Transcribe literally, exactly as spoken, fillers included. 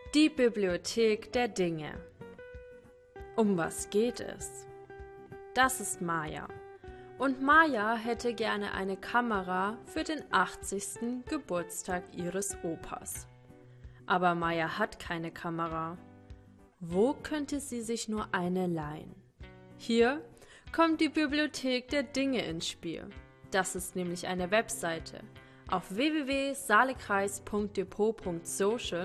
Die Bibliothek der Dinge. Um was geht es? Das ist Maya. Und Maya hätte gerne eine Kamera für den achtzigsten Geburtstag ihres Opas. Aber Maya hat keine Kamera. Wo könnte sie sich nur eine leihen? Hier kommt die Bibliothek der Dinge ins Spiel. Das ist nämlich eine Webseite. Auf w w w punkt salekreis punkt depot punkt social